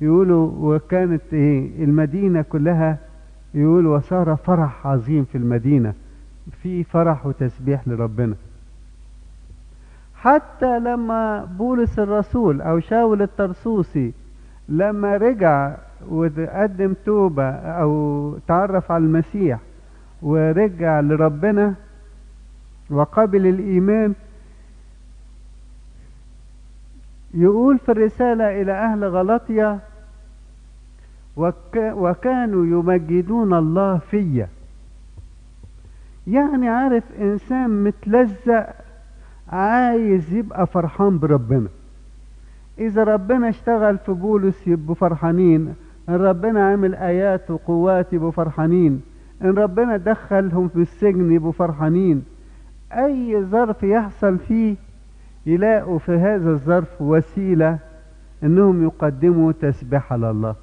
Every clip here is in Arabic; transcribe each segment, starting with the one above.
يقولوا وكانت المدينة كلها، يقول وصار فرح عظيم في المدينة، في فرح وتسبيح لربنا. حتى لما بولس الرسول او شاول الطرسوسي لما رجع وقدم توبة او تعرف على المسيح ورجع لربنا وقبل الايمان، يقول في الرسالة الى اهل غلطية وكانوا يمجدون الله فيا. يعني عارف انسان متلزق عايز يبقى فرحان بربنا. اذا ربنا اشتغل في بولس يبقوا فرحانين، ان ربنا عمل ايات وقوات يبقوا فرحانين، ان ربنا دخلهم في السجن يبقوا فرحانين. اي ظرف يحصل فيه يلاقوا في هذا الظرف وسيلة انهم يقدموا تسبيح لله.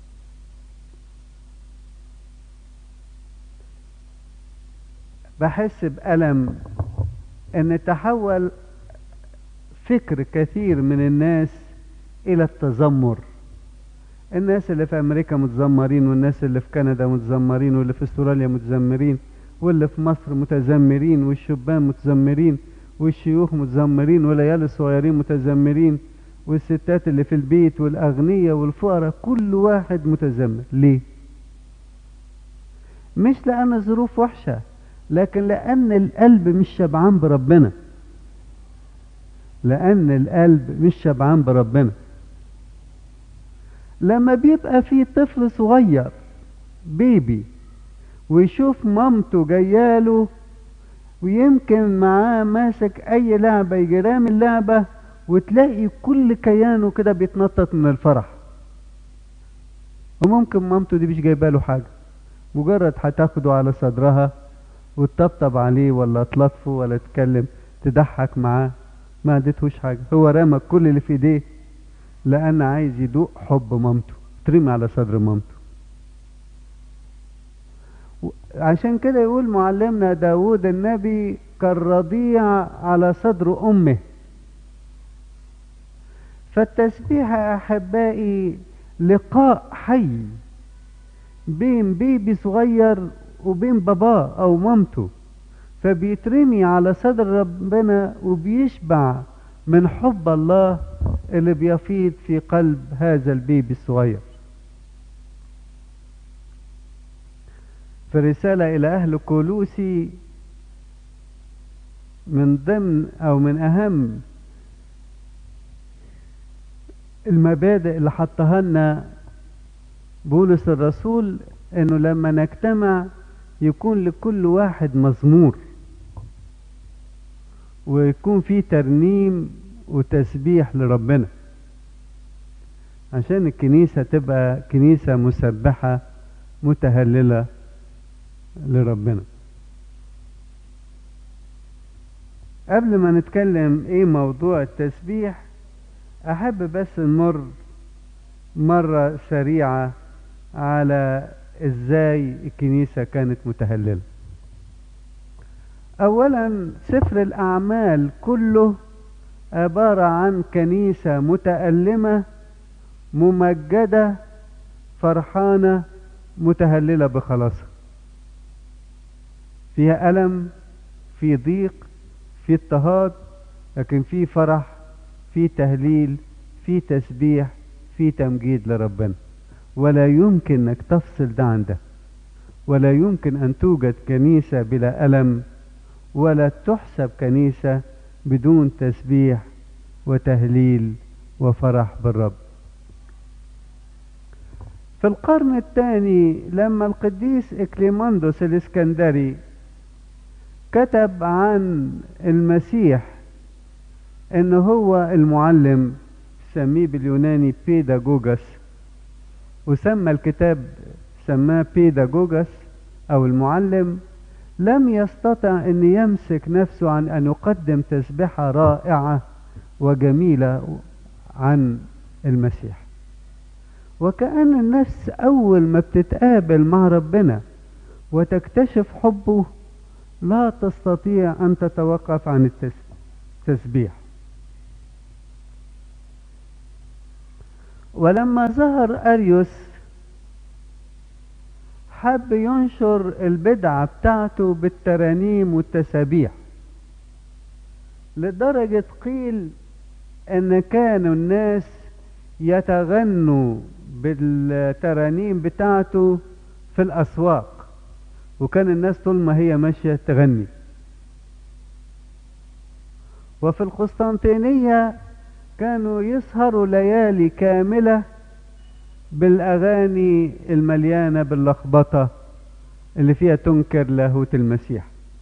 بحس بألم ان تحول فكر كثير من الناس الى التذمر. الناس اللي في امريكا متذمرين، والناس اللي في كندا متذمرين، واللي في استراليا متذمرين، واللي في مصر متذمرين، والشبان متذمرين، والشيوخ متذمرين، والعيال الصغيرين متذمرين، والستات اللي في البيت، والاغنياء والفقراء، كل واحد متذمر. ليه؟ مش لان الظروف وحشة، لكن لان القلب مش شبعان بربنا. لان القلب مش شبعان بربنا. لما بيبقى في طفل صغير بيبي ويشوف مامته جاياله ويمكن معاه ماسك اي لعبة، يجي رامي اللعبة وتلاقي كل كيانه كده بيتنطط من الفرح، وممكن مامته دي مش جايباله حاجة، مجرد هتاخده على صدرها وتطبطب عليه ولا تلطفه ولا تتكلم تضحك معاه، ما اديتهوش حاجة. هو رمى كل اللي في ايديه لان عايز يدوق حب مامته، ترمي على صدر مامته. عشان كده يقول معلمنا داود النبي كالرضيع على صدر امه. فالتسبيح يا احبائي لقاء حي بين بيبي صغير وبين باباه او مامته، فبيترمي على صدر ربنا وبيشبع من حب الله اللي بيفيض في قلب هذا البيبي الصغير. في رسالة إلى أهل كولوسي، من ضمن أو من أهم المبادئ اللي حطها لنا بولس الرسول إنه لما نجتمع يكون لكل واحد مزمور، ويكون في ترنيم وتسبيح لربنا، عشان الكنيسة تبقى كنيسة مسبحة متهللة لربنا. قبل ما نتكلم ايه موضوع التسبيح، احب بس نمر مرة سريعة على ازاي الكنيسة كانت متهللة. اولا سفر الاعمال كله عبارة عن كنيسة متألمة ممجدة فرحانة متهللة بخلاصها. فيها ألم، في ضيق، في اضطهاد، لكن في فرح، في تهليل، في تسبيح، في تمجيد لربنا. ولا يمكن انك تفصل ده عن ده، ولا يمكن ان توجد كنيسة بلا ألم، ولا تحسب كنيسة بدون تسبيح وتهليل وفرح بالرب. في القرن الثاني لما القديس إكليماندوس الإسكندري كتب عن المسيح إن هو المعلم، سميه باليوناني بيداغوجس، وسمى الكتاب سماه بيداغوجس أو المعلم، لم يستطع أن يمسك نفسه عن أن يقدم تسبيحة رائعة وجميلة عن المسيح. وكأن النفس أول ما بتتقابل مع ربنا وتكتشف حبه لا تستطيع أن تتوقف عن التسبيح. ولما ظهر أريوس حب ينشر البدعة بتاعته بالترانيم والتسابيح، لدرجة قيل ان كانوا الناس يتغنوا بالترانيم بتاعته في الأسواق، وكان الناس طول ما هي ماشية تغني. وفي القسطنطينية كانوا يسهروا ليالي كاملة بالأغاني المليانة باللخبطة اللي فيها تنكر لاهوت المسيح.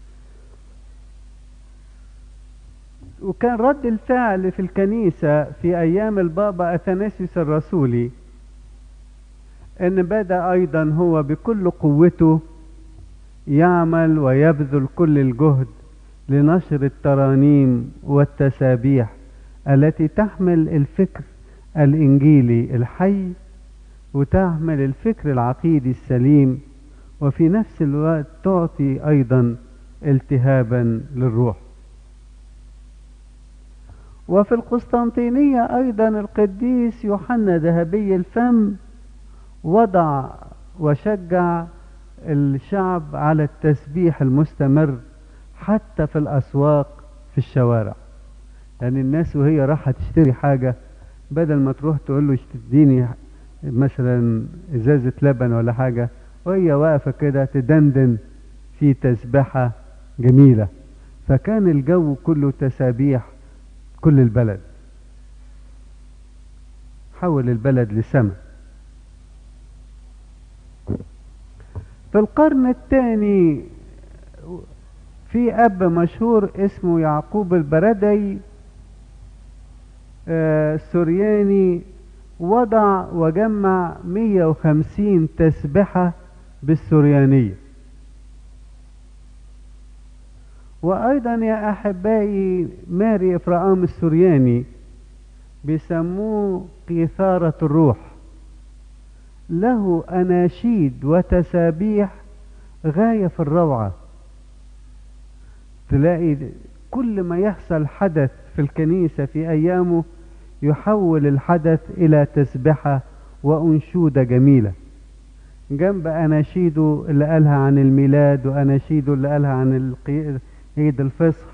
وكان رد الفعل في الكنيسة في أيام البابا أثناسيوس الرسولي أن بدأ أيضا هو بكل قوته يعمل ويبذل كل الجهد لنشر الترانيم والتسابيح التي تحمل الفكر الإنجيلي الحي وتحمل الفكر العقيدي السليم، وفي نفس الوقت تعطي أيضا التهابا للروح. وفي القسطنطينية أيضا القديس يوحنا ذهبي الفم وضع وشجع الشعب على التسبيح المستمر حتى في الأسواق في الشوارع. يعني الناس وهي راحة تشتري حاجة بدل ما تروح تقول له تديني مثلا إزازة لبن ولا حاجة، وهي واقفة كده تدندن في تسبحة جميلة. فكان الجو كله تسابيح، كل البلد حول البلد لسما. في القرن الثاني في أب مشهور اسمه يعقوب البردي السورياني، وضع وجمع 150 تسبحة بالسوريانية. وأيضا يا أحبائي ماري إفراام السورياني بيسموه قيثارة الروح، له أناشيد وتسابيح غاية في الروعة. تلاقي كل ما يحصل حدث في الكنيسة في أيامه يحول الحدث إلى تسبحة وأنشودة جميلة، جنب أناشيده اللي قالها عن الميلاد وأناشيده اللي قالها عن عيد الفصح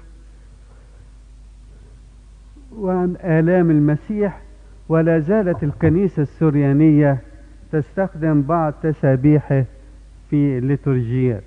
وعن آلام المسيح. ولا زالت الكنيسة السوريانية تستخدم بعض تسابيحه في الليتورجيات.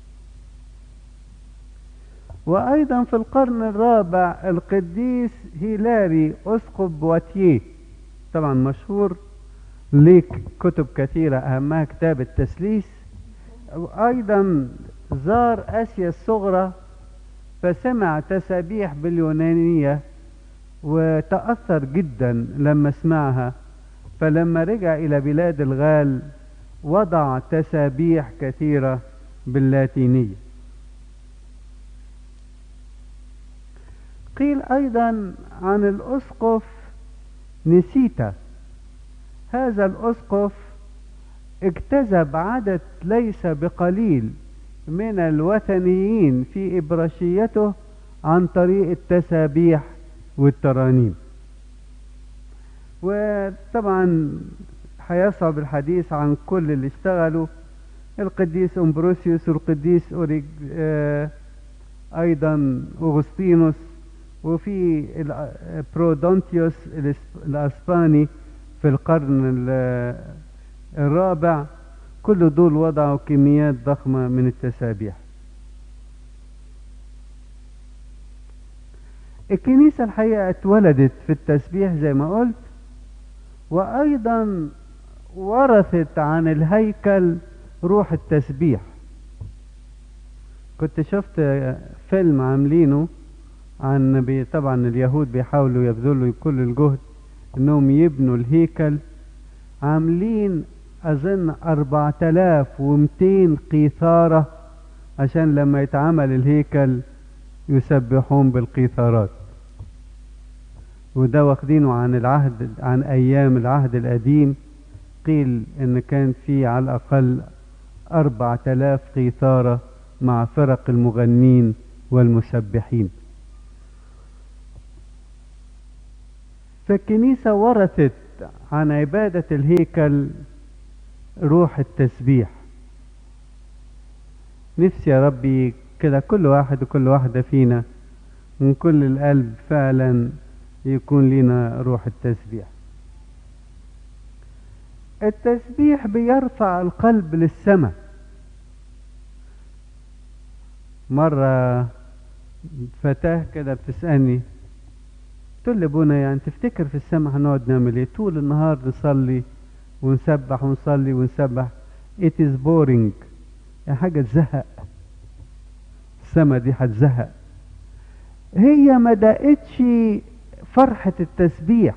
وأيضا في القرن الرابع القديس هيلاري أسقف بواتيه، طبعا مشهور ليه كتب كثيرة أهمها كتاب التثليث، أيضا زار آسيا الصغرى فسمع تسابيح باليونانية وتأثر جدا لما سمعها، فلما رجع إلى بلاد الغال وضع تسابيح كثيرة باللاتينية. قيل أيضا عن الأسقف نسيتا، هذا الأسقف اجتذب عدد ليس بقليل من الوثنيين في إبراشيته عن طريق التسابيح والترانيم. وطبعا هيصعب الحديث عن كل اللي اشتغلوا، القديس أمبروسيوس والقديس أيضا أغسطينوس، وفي برودونتيوس الأسباني في القرن الرابع، كل دول وضعوا كميات ضخمة من التسابيح. الكنيسة الحقيقة اتولدت في التسبيح زي ما قلت، وأيضا ورثت عن الهيكل روح التسبيح. كنت شفت فيلم عاملينه عن طبعا اليهود بيحاولوا يبذلوا كل الجهد انهم يبنوا الهيكل، عاملين اظن 4200 قيثارة عشان لما يتعمل الهيكل يسبحون بالقيثارات. وده واخدينه عن ايام العهد القديم، قيل ان كان في على الاقل 4000 قيثارة مع فرق المغنين والمسبحين. فالكنيسة ورثت عن عبادة الهيكل روح التسبيح. نفسي يا ربي كده كل واحد وكل واحدة فينا من كل القلب فعلا يكون لنا روح التسبيح. التسبيح بيرفع القلب للسماء. مرة فتاة كده بتسألني، تقول لي ابونا يعني تفتكر في السماء هنقعد نعمل ايه؟ طول النهار نصلي ونسبح ونصلي ونسبح. it is boring، يعني حاجة تزهق، السماء دي هتزهق. هي ما دقتش فرحة التسبيح،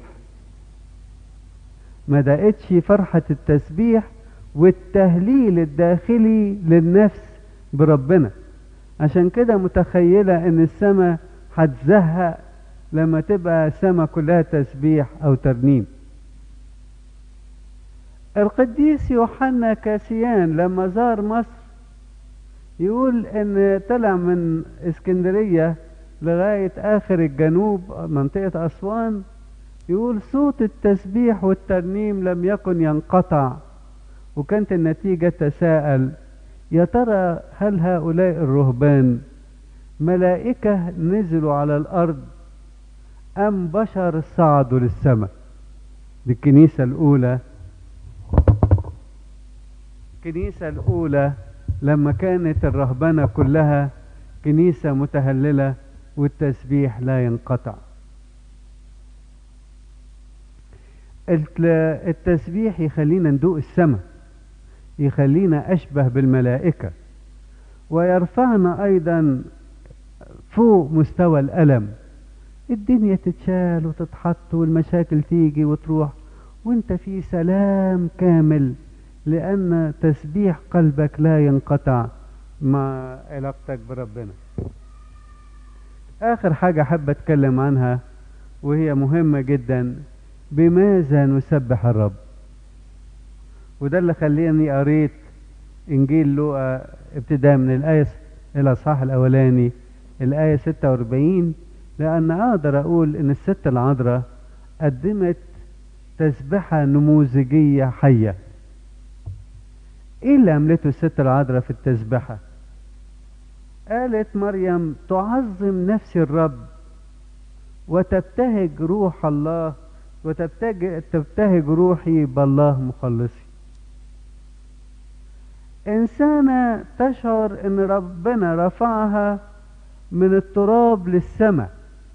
ما دقتش فرحة التسبيح والتهليل الداخلي للنفس بربنا. عشان كده متخيلة ان السماء هتزهق لما تبقى سماء كلها تسبيح او ترنيم. القديس يوحنا كاسيان لما زار مصر يقول ان طلع من اسكندرية لغاية اخر الجنوب منطقة اسوان، يقول صوت التسبيح والترنيم لم يكن ينقطع، وكانت النتيجة تساءل يا ترى هل هؤلاء الرهبان ملائكة نزلوا على الأرض أم بشر صعدوا للسماء؟ دي الكنيسة الأولى، الكنيسة الأولى لما كانت الرهبنة كلها كنيسة متهللة والتسبيح لا ينقطع. التسبيح يخلينا ندوق السماء، يخلينا أشبه بالملائكة، ويرفعنا أيضا فوق مستوى الألم. الدنيا تتشال وتتحط والمشاكل تيجي وتروح وانت في سلام كامل، لأن تسبيح قلبك لا ينقطع مع علاقتك بربنا. آخر حاجة حابة أتكلم عنها وهي مهمة جدا، بماذا نسبح الرب؟ وده اللي خليني قريت إنجيل لوقا ابتداء من الآية الأصحاح الأولاني الآية 46، لأن أقدر أقول إن الست العذراء قدمت تسبحة نموذجية حية. إيه اللي عملته الست العذراء في التسبحة؟ قالت مريم تعظم نفسي الرب وتبتهج روح الله وتبتهج روحي بالله مخلصي. إنسانة تشعر إن ربنا رفعها من التراب للسماء،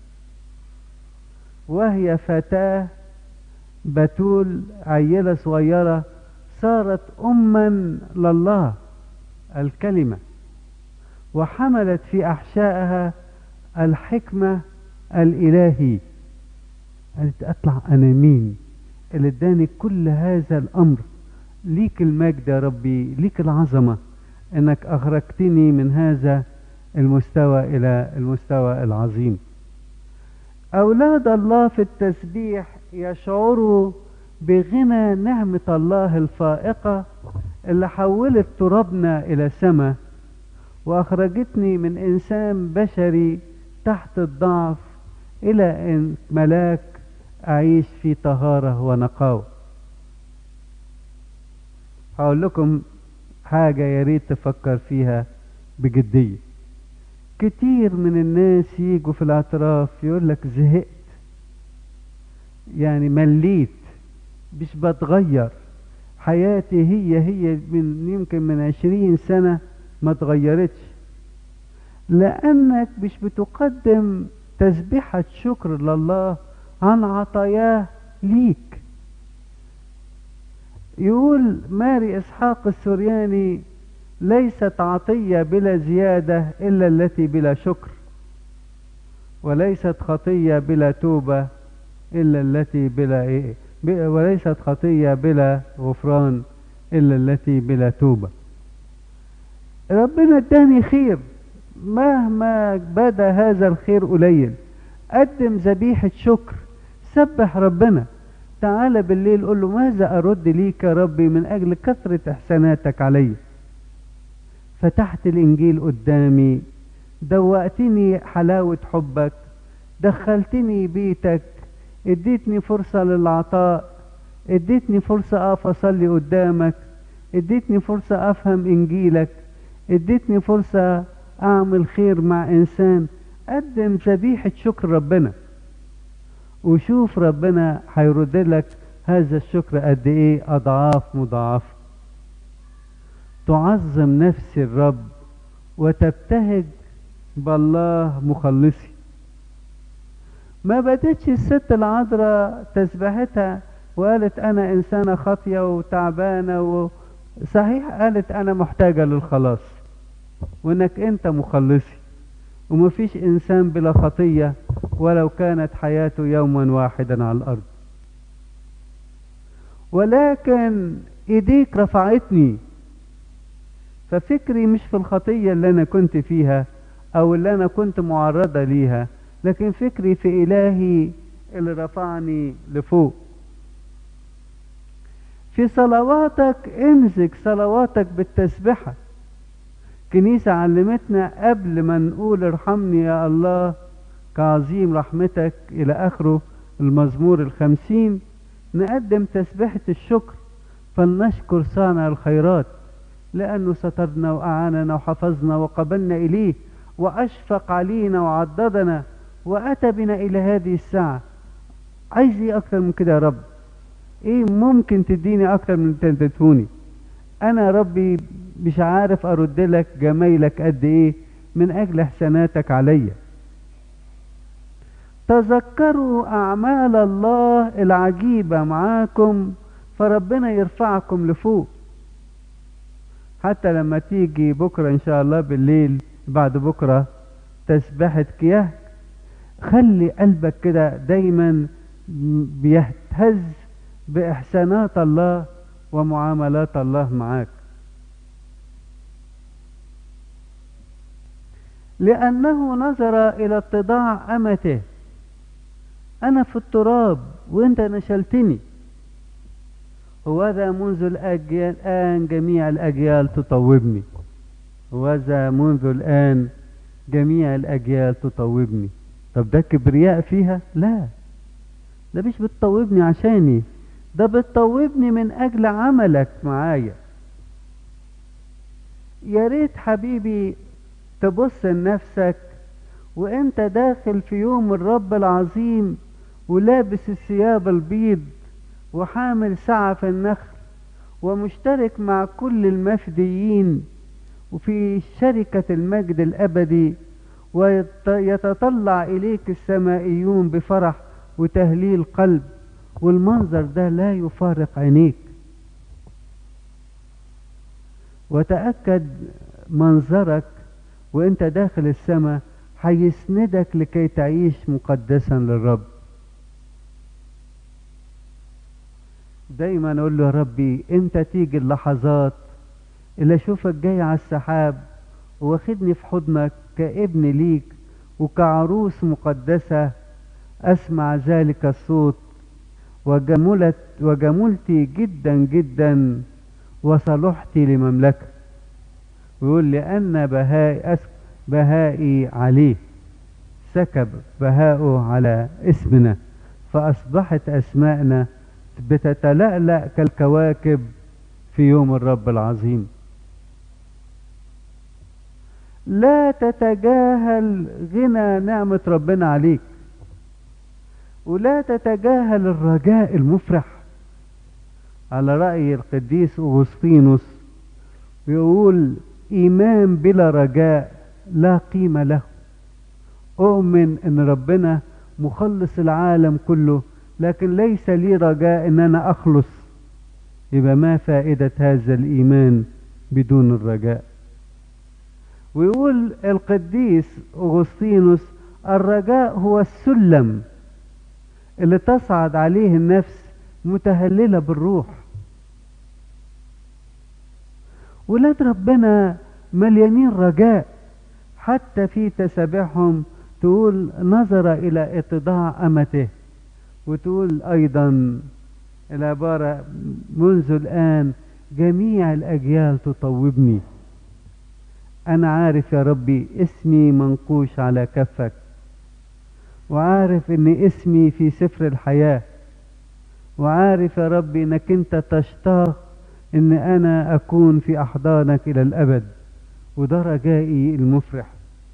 وهي فتاة بتول عيلة صغيرة صارت أما لله الكلمة، وحملت في أحشائها الحكمة الإلهي. قالت أطلع أنا مين اللي اداني كل هذا الأمر؟ ليك المجد يا ربي، ليك العظمة انك اخرجتني من هذا المستوى الى المستوى العظيم. اولاد الله في التسبيح يشعروا بغنى نعمة الله الفائقة اللي حولت ترابنا الى سماء واخرجتني من انسان بشري تحت الضعف الى ان ملاك اعيش في طهارة ونقاوة. هقول لكم حاجة يا ريت تفكر فيها بجدية. كتير من الناس يجوا في الاعتراف يقول لك زهقت، يعني مليت، مش بتغير، حياتي هي من يمكن من 20 سنة ما تغيرتش، لأنك مش بتقدم تسبيحة شكر لله عن عطاياه ليك. يقول ماري إسحاق السورياني ليست عطية بلا زيادة إلا التي بلا شكر، وليست خطية بلا توبة إلا التي بلا وليست خطية بلا غفران إلا التي بلا توبة. ربنا اداني خير، مهما بدا هذا الخير قليل قدم ذبيحة شكر، سبح ربنا. تعالى بالليل قل له ماذا أرد ليك يا ربي من أجل كثرة إحساناتك علي. فتحت الإنجيل قدامي، دوقتني حلاوة حبك، دخلتني بيتك، اديتني فرصة للعطاء، اديتني فرصة اقف اصلي قدامك، اديتني فرصة افهم انجيلك، اديتني فرصة اعمل خير مع انسان. قدم ذبيحة شكر ربنا، وشوف ربنا هيرد لك هذا الشكر قد ايه، اضعاف مضاعفة. تعظم نفسي الرب وتبتهج بالله مخلصي. ما بدتش الست العذراء تسبحتها وقالت انا انسانة خاطية وتعبانة صحيح قالت انا محتاجة للخلاص، وانك انت مخلصي، ومفيش انسان بلا خطية ولو كانت حياته يوما واحدا على الارض. ولكن ايديك رفعتني، ففكري مش في الخطية اللي انا كنت فيها او اللي انا كنت معرضة ليها، لكن فكري في الهي اللي رفعني لفوق. في صلواتك امزج صلواتك بالتسبحة. كنيسة علمتنا قبل ما نقول ارحمني يا الله كعظيم رحمتك الى اخره المزمور 50، نقدم تسبحة الشكر. فلنشكر صانع الخيرات لانه سترنا واعاننا وحفظنا وقبلنا اليه واشفق علينا وعضدنا واتى بنا الى هذه الساعة. عايز ايه اكتر من كده يا رب؟ ايه ممكن تديني اكتر من تدتوني؟ انا ربي مش عارف ارد لك جمايلك قد ايه من اجل احساناتك عليا. تذكروا اعمال الله العجيبة معاكم فربنا يرفعكم لفوق. حتى لما تيجي بكرة ان شاء الله بالليل بعد بكرة تسبحة كياه، خلي قلبك كده دايما بيهتز باحسانات الله ومعاملات الله معاك. لأنه نظر إلى اتضاع أمته. أنا في التراب وأنت نشلتني. وذا منذ الآن جميع الأجيال تطوبني. وذا منذ الآن جميع الأجيال تطوبني. طب ده كبرياء فيها؟ لا، ده مش بتطوبني عشاني، ده بتطوبني من أجل عملك معايا. يا ريت حبيبي تبص لنفسك وانت داخل في يوم الرب العظيم ولابس الثياب البيض وحامل سعف النخل ومشترك مع كل المفديين وفي شركة المجد الأبدي، ويتطلع إليك السمائيون بفرح وتهليل قلب، والمنظر ده لا يفارق عينيك. وتأكد منظرك وانت داخل السماء هيسندك لكي تعيش مقدسا للرب. دايما اقول له يا ربي امتى تيجي اللحظات اللي اشوفك جاي على السحاب واخدني في حضنك كابن ليك وكعروس مقدسة، اسمع ذلك الصوت وجملتي جدا جدا وصلحتي لمملكة. ويقول لي أن بهائي عليه، سكب بهاؤه على اسمنا فأصبحت أسماءنا بتتلألأ كالكواكب في يوم الرب العظيم. لا تتجاهل غنى نعمة ربنا عليك، ولا تتجاهل الرجاء المفرح. على رأي القديس أغسطينوس بيقول إيمان بلا رجاء لا قيمة له. أؤمن أن ربنا مخلص العالم كله، لكن ليس لي رجاء أن أنا أخلص، يبقى ما فائدة هذا الإيمان بدون الرجاء. ويقول القديس أغسطينوس الرجاء هو السلم اللي تصعد عليه النفس متهللة بالروح. ولاد ربنا مليانين رجاء، حتى في تسابيحهم تقول نظر إلى اتضاع أمته، وتقول أيضا العبارة منذ الآن جميع الأجيال تطوبني. أنا عارف يا ربي اسمي منقوش على كفك، وعارف إن اسمي في سفر الحياة، وعارف يا ربي انك انت تشتاق ان انا اكون في احضانك الى الابد، وده رجائي المفرح.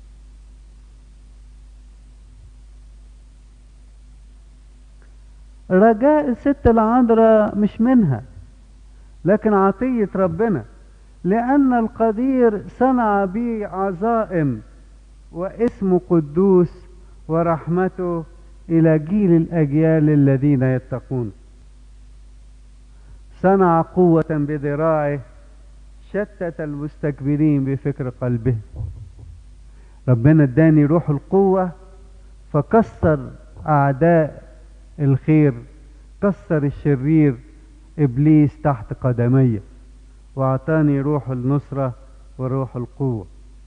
رجاء الست العذراء مش منها، لكن عطية ربنا، لأن القدير صنع بي عظائم، واسمه قدوس، ورحمته إلى جيل الأجيال الذين يتقون. صنع قوة بذراعه، شتت المستكبرين بفكر قلبه. ربنا اداني روح القوة فكسر أعداء الخير، كسر الشرير إبليس تحت قدمي، وأعطاني روح النصرة وروح القوة.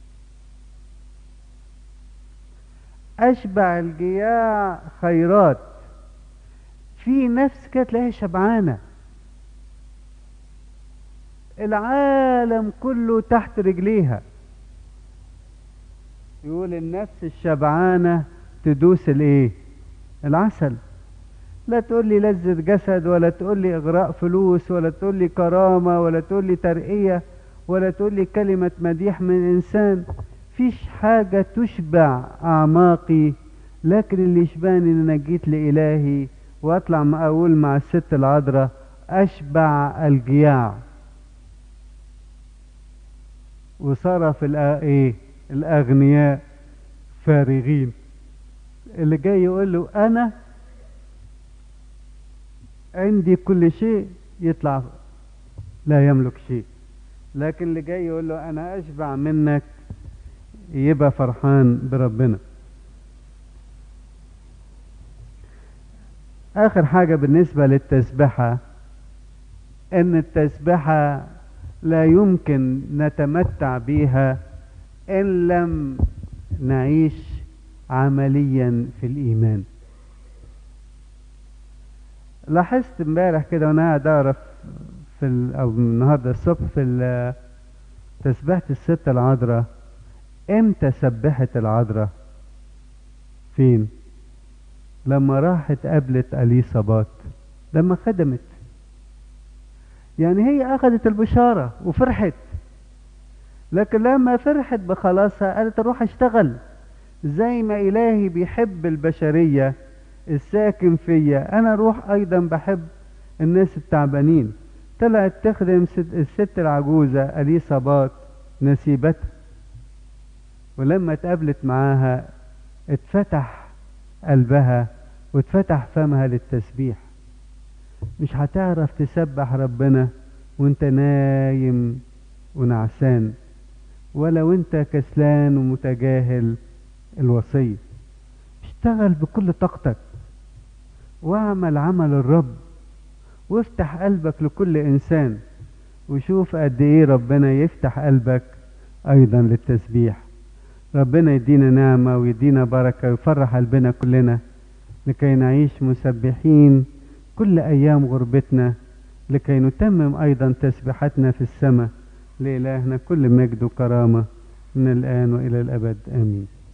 أشبع الجياع خيرات. في نفس كده تلاقيها شبعانة، العالم كله تحت رجليها. يقول النفس الشبعانة تدوس الايه؟ العسل. لا تقول لي لذة جسد، ولا تقول لي اغراء فلوس، ولا تقول لي كرامة، ولا تقول لي ترقية، ولا تقول لي كلمة مديح من انسان. فيش حاجة تشبع اعماقي، لكن اللي يشبعني ان انا جيت لالهي واطلع اقول مع الست العذراء اشبع الجياع. وصرف الاغنياء فارغين. اللي جاي يقول له انا عندي كل شيء يطلع لا يملك شيء، لكن اللي جاي يقول له انا اشبع منك يبقى فرحان بربنا. اخر حاجة بالنسبة للتسبحة، ان التسبحة لا يمكن نتمتع بيها ان لم نعيش عمليا في الايمان. لاحظت امبارح كده وانا قاعد اعرف او النهارده الصبح في تسبيحة الست العذراء، امتى سبحت العذراء؟ فين؟ لما راحت قابلت اليصابات، لما خدمت. يعني هي اخذت البشارة وفرحت، لكن لما فرحت بخلاصها قالت اروح اشتغل. زي ما الهي بيحب البشرية الساكن فيا، انا اروح ايضا بحب الناس التعبانين. طلعت تخدم الست العجوزة اليصابات نسيبتها، ولما اتقابلت معاها اتفتح قلبها واتفتح فمها للتسبيح. مش هتعرف تسبح ربنا وانت نايم ونعسان، ولا وانت كسلان ومتجاهل الوصية. اشتغل بكل طاقتك واعمل عمل الرب، وافتح قلبك لكل انسان، وشوف قد ايه ربنا يفتح قلبك ايضا للتسبيح. ربنا يدينا نعمة ويدينا بركة ويفرح قلبنا كلنا، لكي نعيش مسبحين كل ايام غربتنا، لكي نتمم ايضا تسبيحتنا في السماء. لإلهنا كل مجد وكرامة من الآن وإلى الأبد، آمين.